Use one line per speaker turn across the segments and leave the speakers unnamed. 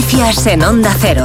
Noticias en Onda Cero.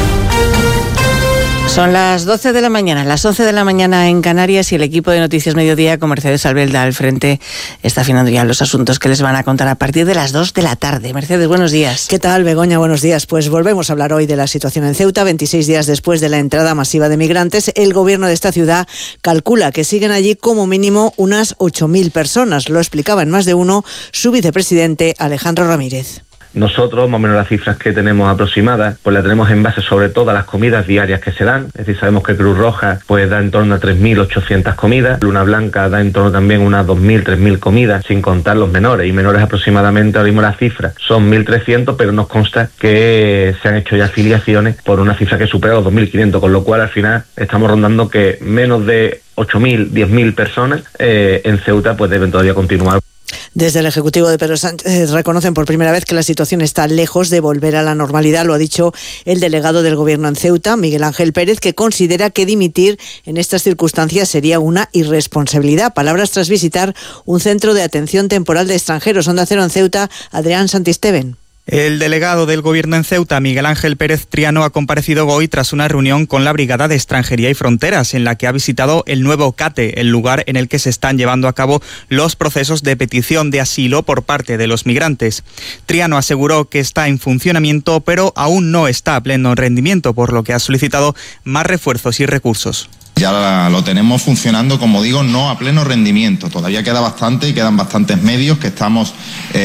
Son las 12 de la mañana, las 11 de la mañana en Canarias, y el equipo de Noticias Mediodía con Mercedes Albelda al frente está afinando ya los asuntos que les van a contar a partir de las 2 de la tarde. Mercedes, buenos días.
¿Qué tal, Begoña? Buenos días. Pues volvemos a hablar hoy de la situación en Ceuta. 26 días después de la entrada masiva de migrantes, el gobierno de esta ciudad calcula que siguen allí como mínimo unas 8.000 personas. Lo explicaba en Más de Uno su vicepresidente Alejandro Ramírez.
Nosotros, más o menos las cifras que tenemos aproximadas, pues las tenemos en base sobre todo a las comidas diarias que se dan. Es decir, sabemos que Cruz Roja pues da en torno a 3.800 comidas, Luna Blanca da en torno también a unas 2.000, 3.000 comidas, sin contar los menores. Y menores aproximadamente, ahora mismo las cifras son 1.300, pero nos consta que se han hecho ya afiliaciones por una cifra que supera los 2.500, con lo cual al final estamos rondando que menos de 8.000, 10.000 personas en Ceuta pues deben todavía continuar.
Desde el Ejecutivo de Pedro Sánchez reconocen por primera vez que la situación está lejos de volver a la normalidad. Lo ha dicho el delegado del Gobierno en Ceuta, Miguel Ángel Pérez, que considera que dimitir en estas circunstancias sería una irresponsabilidad. Palabras tras visitar un centro de atención temporal de extranjeros. Onda Cero en Ceuta, Adrián Santisteban.
El delegado del Gobierno en Ceuta, Miguel Ángel Pérez Triano, ha comparecido hoy tras una reunión con la Brigada de Extranjería y Fronteras, en la que ha visitado el nuevo CATE, el lugar en el que se están llevando a cabo los procesos de petición de asilo por parte de los migrantes. Triano aseguró que está en funcionamiento, pero aún no está a pleno rendimiento, por lo que ha solicitado más refuerzos y recursos.
Ya lo tenemos funcionando, como digo, no a pleno rendimiento. Todavía queda bastante y quedan bastantes medios que estamos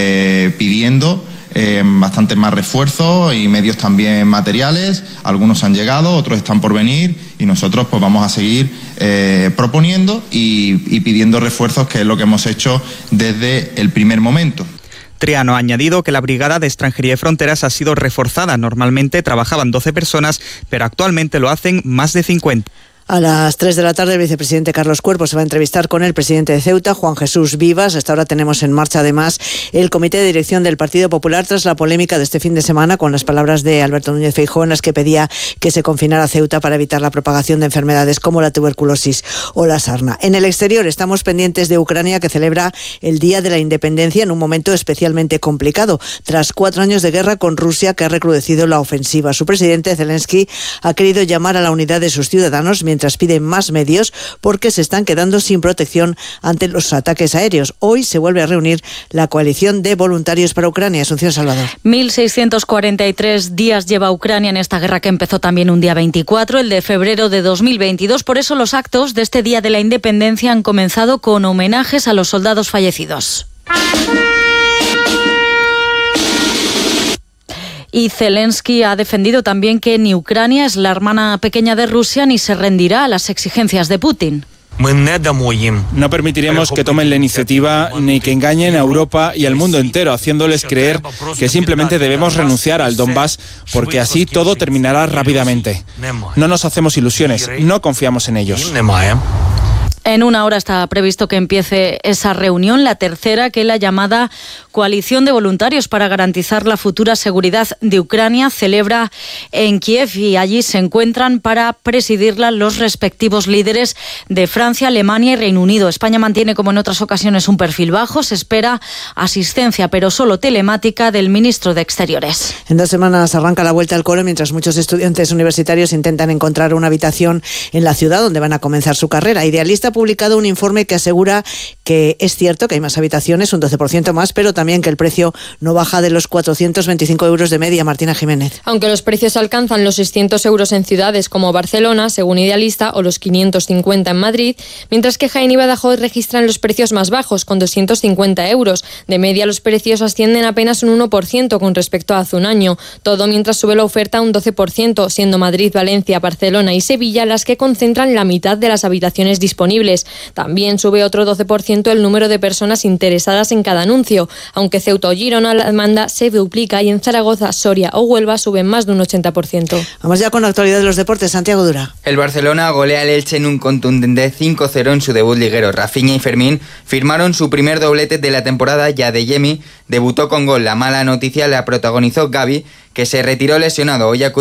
pidiendo. Bastante más refuerzos y medios también materiales. Algunos han llegado, otros están por venir, y nosotros pues vamos a seguir proponiendo y pidiendo refuerzos, que es lo que hemos hecho desde el primer momento.
Triano ha añadido que la Brigada de Extranjería y Fronteras ha sido reforzada. Normalmente trabajaban 12 personas, pero actualmente lo hacen más de 50.
A las 3 de la tarde, el vicepresidente Carlos Cuerpo se va a entrevistar con el presidente de Ceuta, Juan Jesús Vivas. Hasta ahora tenemos en marcha, además, el comité de dirección del Partido Popular tras la polémica de este fin de semana con las palabras de Alberto Núñez Feijóo, en las que pedía que se confinara Ceuta para evitar la propagación de enfermedades como la tuberculosis o la sarna. En el exterior estamos pendientes de Ucrania, que celebra el Día de la Independencia en un momento especialmente complicado, tras 4 años de guerra con Rusia, que ha recrudecido la ofensiva. Su presidente, Zelensky, ha querido llamar a la unidad de sus ciudadanos, mientras piden más medios porque se están quedando sin protección ante los ataques aéreos. Hoy se vuelve a reunir la coalición de voluntarios para Ucrania. Asunción Salvador.
1.643 días lleva Ucrania en esta guerra, que empezó también un día 24, el de febrero de 2022. Por eso los actos de este Día de la Independencia han comenzado con homenajes a los soldados fallecidos. Y Zelensky ha defendido también que ni Ucrania es la hermana pequeña de Rusia ni se rendirá a las exigencias de Putin.
No permitiremos que tomen la iniciativa ni que engañen a Europa y al mundo entero, haciéndoles creer que simplemente debemos renunciar al Donbass, porque así todo terminará rápidamente. No nos hacemos ilusiones, no confiamos en ellos.
En una hora está previsto que empiece esa reunión, la tercera, que la llamada Coalición de Voluntarios para garantizar la futura seguridad de Ucrania celebra en Kiev, y allí se encuentran para presidirla los respectivos líderes de Francia, Alemania y Reino Unido. España mantiene, como en otras ocasiones, un perfil bajo. Se espera asistencia, pero solo telemática, del ministro de Exteriores.
En 2 semanas arranca la vuelta al cole, mientras muchos estudiantes universitarios intentan encontrar una habitación en la ciudad donde van a comenzar su carrera. Idealista ha publicado un informe que asegura que es cierto que hay más habitaciones, un 12% más, pero también que el precio no baja de los 425 euros de media. Martina Jiménez.
Aunque los precios alcanzan los 600 euros en ciudades como Barcelona, según Idealista, o los 550 en Madrid, mientras que Jaén y Badajoz registran los precios más bajos, con 250 euros. De media, los precios ascienden apenas un 1% con respecto a hace un año. Todo mientras sube la oferta un 12%, siendo Madrid, Valencia, Barcelona y Sevilla las que concentran la mitad de las habitaciones disponibles. También sube otro 12% el número de personas interesadas en cada anuncio. Aunque Ceuta o Girona, la demanda se duplica, y en Zaragoza, Soria o Huelva suben más de un 80%.
Vamos ya con la actualidad de los deportes. Santiago Dura.
El Barcelona golea al Elche en un contundente 5-0 en su debut liguero. Rafinha y Fermín firmaron su primer doblete de la temporada. Ya de Yemi debutó con gol. La mala noticia la protagonizó Gavi, que se retiró lesionado. Hoy